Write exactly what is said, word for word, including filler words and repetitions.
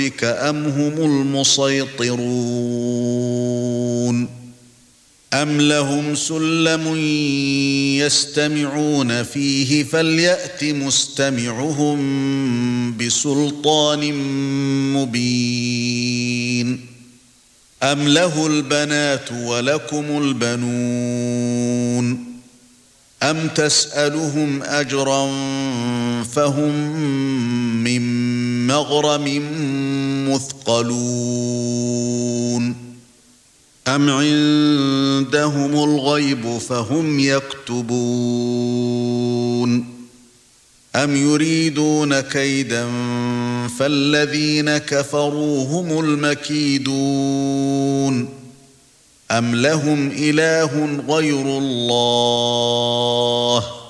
ربك أم هم المسيطرون أم لهم سلم يستمعون فيه فليأت مستمعهم بسلطان مبين أم له البنات ولكم البنون أم تسألهم أجرا فهم من مغرم مثقلون أم عندهم الغيب فهم يكتبون أم يريدون كيدا فالذين كفروا هم المكيدون أم لهم إله غير الله